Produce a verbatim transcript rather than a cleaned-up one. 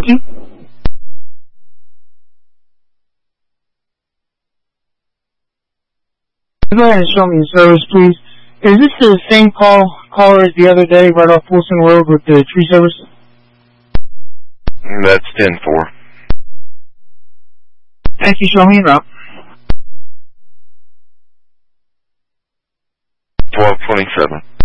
Thank you. Go ahead and show me your service, please. Is this the same call caller as the other day, right off Wilson Road with the tree service? That's ten four. Thank you. Show me en route. twelve twenty-seven.